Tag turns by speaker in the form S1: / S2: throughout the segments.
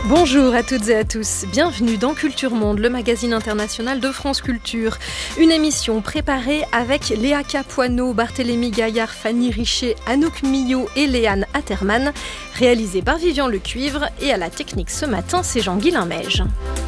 S1: Bonjour à toutes et à tous, bienvenue dans Culture Monde, le magazine international de France Culture. Une émission préparée avec Léa Capuano, Barthélémy Gaillard, Fanny Richer, Anouk Millot et Léane Atterman, réalisée par Vivian Lecuivre, et à la technique ce matin, c'est Jean-Guilain Meige.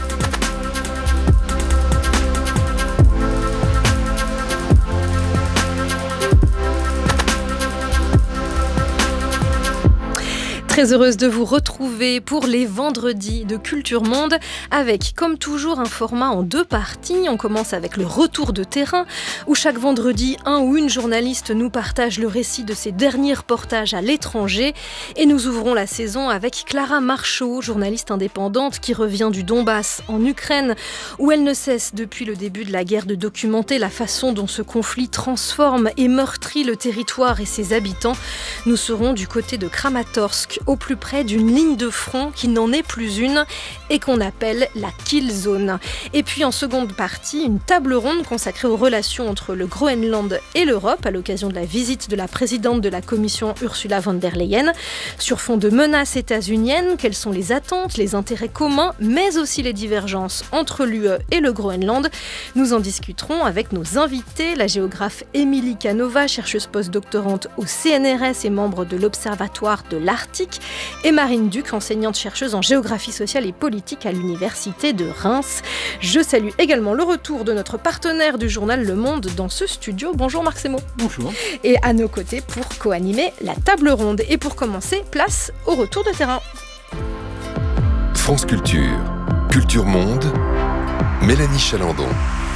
S1: Très heureuse de vous retrouver pour les vendredis de Culture Monde avec, comme toujours, un format en 2 parties. On commence avec le retour de terrain où chaque vendredi, un ou une journaliste nous partage le récit de ses derniers reportages à l'étranger. Et nous ouvrons la saison avec Clara Marchot, journaliste indépendante qui revient du Donbass en Ukraine où elle ne cesse depuis le début de la guerre de documenter la façon dont ce conflit transforme et meurtrit le territoire et ses habitants. Nous serons du côté de Kramatorsk, au plus près d'une ligne de front qui n'en est plus une et qu'on appelle la Kill Zone. Et puis en seconde partie, une table ronde consacrée aux relations entre le Groenland et l'Europe à l'occasion de la visite de la présidente de la Commission Ursula von der Leyen. Sur fond de menaces états-uniennes, quelles sont les attentes, les intérêts communs, mais aussi les divergences entre l'UE et le Groenland? Nous en discuterons avec nos invités, la géographe Émilie Canova, chercheuse postdoctorante au CNRS et membre de l'Observatoire de l'Arctique, et Marine Duc, enseignante-chercheuse en géographie sociale et politique à l'Université de Reims. Je salue également le retour de notre partenaire du journal Le Monde dans ce studio. Bonjour Marc Semo.
S2: Bonjour.
S1: Et à nos côtés pour co-animer la table ronde. Et pour commencer, place au retour de terrain.
S3: France Culture, Culture Monde, Mélanie Chalandon.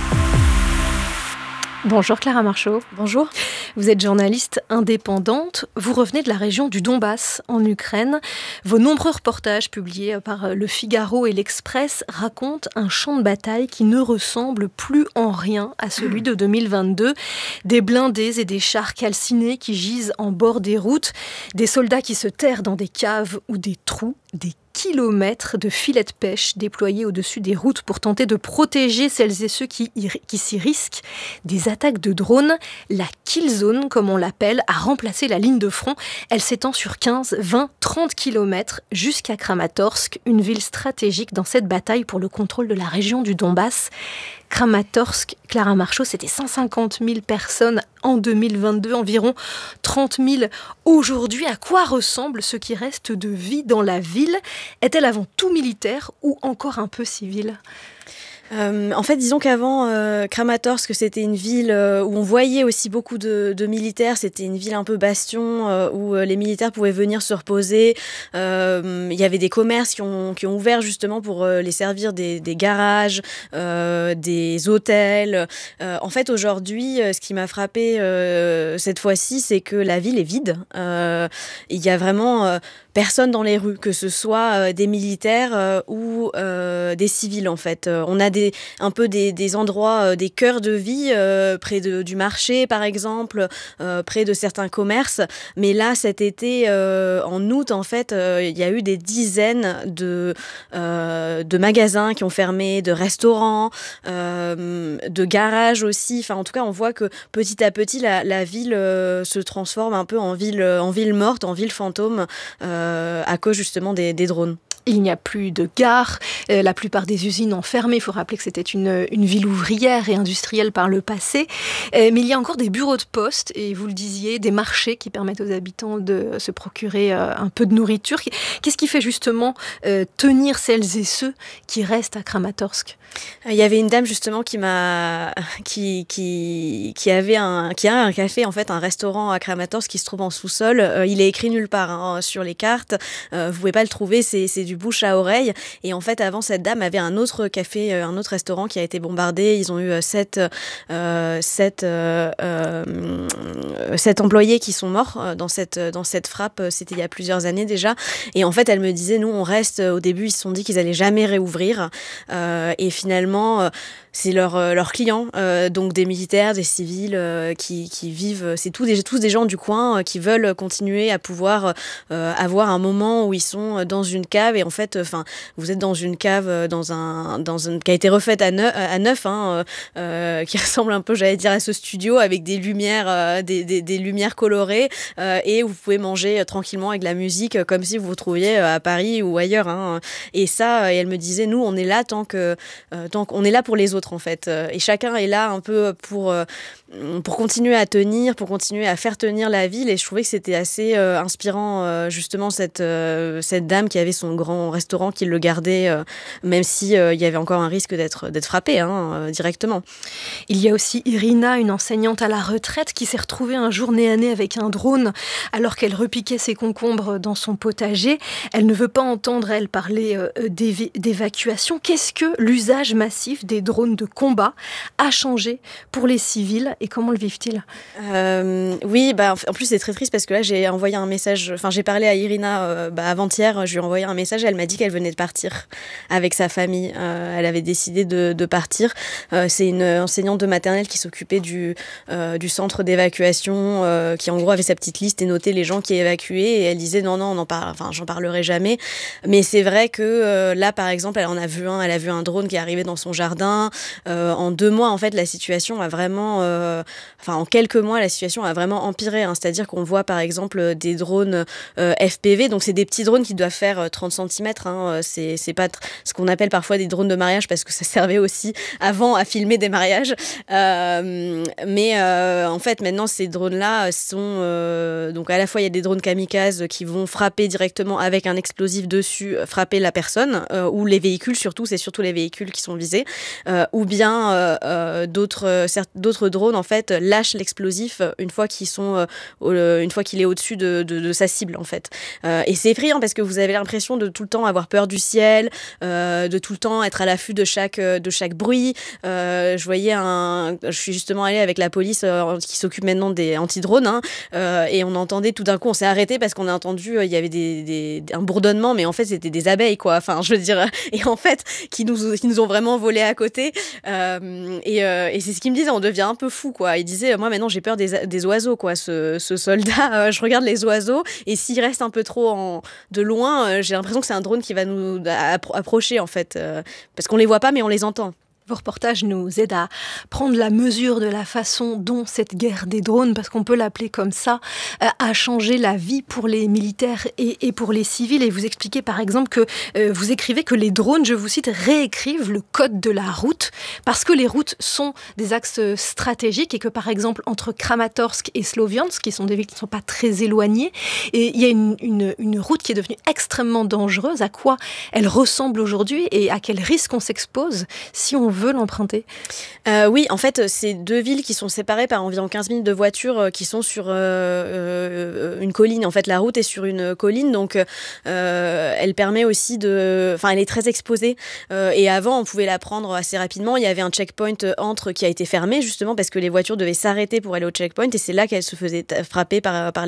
S1: Bonjour Clara Marchot.
S4: Bonjour.
S1: Vous êtes journaliste indépendante. Vous revenez de la région du Donbass en Ukraine. Vos nombreux reportages publiés par Le Figaro et l'Express racontent un champ de bataille qui ne ressemble plus en rien à celui de 2022. Des blindés et des chars calcinés qui gisent en bord des routes, des soldats qui se terrent dans des caves ou des trous, des kilomètres de filets de pêche déployés au-dessus des routes pour tenter de protéger celles et ceux qui s'y risquent. Des attaques de drones. La Kill Zone, comme on l'appelle, a remplacé la ligne de front. Elle s'étend sur 15, 20, 30 kilomètres jusqu'à Kramatorsk, une ville stratégique dans cette bataille pour le contrôle de la région du Donbass. Kramatorsk, Clara Marchot, c'était 150 000 personnes en 2022, environ 30 000 aujourd'hui. À quoi ressemble ce qui reste de vie dans la ville? Est-elle avant tout militaire ou encore un peu civile ?
S4: En fait, disons qu'avant, Kramatorsk, c'était une ville où on voyait aussi beaucoup de militaires. C'était une ville un peu bastion où les militaires pouvaient venir se reposer. Il y avait des commerces qui ont ouvert justement pour les servir des garages, des hôtels. En fait, aujourd'hui, ce qui m'a frappé cette fois-ci, c'est que la ville est vide. Il y a vraiment personne dans les rues, que ce soit des militaires ou des civils en fait. On a un peu des endroits, des cœurs de vie près du marché par exemple, près de certains commerces. Mais là cet été, en août en fait, il y a eu des dizaines de magasins qui ont fermé, de restaurants, de garages aussi. Enfin en tout cas on voit que petit à petit la ville se transforme un peu en ville morte, en ville fantôme. À cause justement des drones.
S1: Il n'y a plus de gares, la plupart des usines ont fermé. Il faut rappeler que c'était une ville ouvrière et industrielle par le passé. Mais il y a encore des bureaux de poste, et vous le disiez, des marchés qui permettent aux habitants de se procurer un peu de nourriture. Qu'est-ce qui fait justement tenir celles et ceux qui restent à Kramatorsk ?
S4: Il y avait une dame justement qui a un café, en fait, un restaurant à Kramatorsk qui se trouve en sous-sol. Il est écrit nulle part sur les cartes. Vous pouvez pas le trouver, c'est du bouche à oreille. Et en fait, avant, cette dame avait un autre café, un autre restaurant qui a été bombardé. Ils ont eu 7 employés qui sont morts dans cette frappe. C'était il y a plusieurs années déjà. Et en fait, elle me disait, nous, on reste. Au début, ils se sont dit qu'ils allaient jamais réouvrir. Et finalement, c'est leurs clients, donc des militaires, des civils qui vivent. C'est tous des gens du coin qui veulent continuer à pouvoir avoir un moment où ils sont dans une cave. Et en fait, vous êtes dans une cave qui a été refaite à neuf, qui ressemble un peu, j'allais dire, à ce studio avec des lumières, des lumières colorées, et où vous pouvez manger tranquillement avec de la musique, comme si vous vous trouviez à Paris ou ailleurs. Et ça, et elle me disait, nous, on est là tant qu'on est là pour les autres, en fait. Et chacun est là un peu pour continuer à tenir, pour continuer à faire tenir la ville. Et je trouvais que c'était assez inspirant, justement, cette dame qui avait son grand restaurant, qui le gardait, même si il y avait encore un risque d'être frappée directement.
S1: Il y a aussi Irina, une enseignante à la retraite, qui s'est retrouvée un jour nez à nez avec un drone alors qu'elle repiquait ses concombres dans son potager. Elle ne veut pas entendre, elle, parler d'évacuation. Qu'est-ce que l'usage massif des drones de combat a changé pour les civils et comment le vivent-ils ?
S4: Oui, en plus c'est très triste parce que là j'ai envoyé un message, j'ai parlé à Irina avant-hier, je lui ai envoyé un message, elle m'a dit qu'elle venait de partir avec sa famille, elle avait décidé de partir. C'est une enseignante de maternelle qui s'occupait du centre d'évacuation, qui en gros avait sa petite liste et notait les gens qui évacuaient, et elle disait non, j'en parlerai jamais. Mais c'est vrai que là par exemple elle a vu un drone qui est arrivé dans son jardin. En 2 mois en fait la situation a vraiment en quelques mois la situation a vraiment empiré, c'est-à-dire qu'on voit par exemple des drones FPV, donc c'est des petits drones qui doivent faire 30 cm, c'est pas ce qu'on appelle parfois des drones de mariage, parce que ça servait aussi avant à filmer des mariages, mais en fait maintenant ces drones-là sont donc à la fois il y a des drones kamikazes qui vont frapper directement avec un explosif dessus, frapper la personne, ou les véhicules, c'est surtout les véhicules qui sont visés, ou bien d'autres drones en fait lâchent l'explosif une fois qu'il est au-dessus de sa cible en fait. Et c'est effrayant parce que vous avez l'impression de tout le temps avoir peur du ciel, de tout le temps être à l'affût de chaque bruit. Je suis justement allée avec la police qui s'occupe maintenant des anti-drones, et on entendait tout d'un coup, on s'est arrêté parce qu'on a entendu, il y avait un bourdonnement, mais en fait c'était des abeilles quoi. Je veux dire, et en fait qui nous ont vraiment volé à côté. Et c'est ce qu'il me disait, on devient un peu fou quoi. Il disait, moi maintenant j'ai peur des oiseaux quoi. Ce soldat, je regarde les oiseaux et s'il reste un peu trop de loin, j'ai l'impression que c'est un drone qui va nous approcher en fait, parce qu'on les voit pas mais on les entend.
S1: Vos reportages nous aident à prendre la mesure de la façon dont cette guerre des drones, parce qu'on peut l'appeler comme ça, a changé la vie pour les militaires et pour les civils. Et vous expliquez par exemple que vous écrivez que les drones, je vous cite, réécrivent le code de la route, parce que les routes sont des axes stratégiques et que par exemple entre Kramatorsk et Sloviansk, qui sont des villes qui ne sont pas très éloignées, et il y a une route qui est devenue extrêmement dangereuse. À quoi elle ressemble aujourd'hui et à quel risque on s'expose si on veut l'emprunter ?
S4: Oui, en fait, c'est 2 villes qui sont séparées par environ 15 minutes de voiture, qui sont sur une colline. En fait, la route est sur une colline, donc elle permet aussi elle est très exposée. Et avant, on pouvait la prendre assez rapidement. Il y avait un checkpoint qui a été fermé, justement, parce que les voitures devaient s'arrêter pour aller au checkpoint, et c'est là qu'elles se faisaient frapper par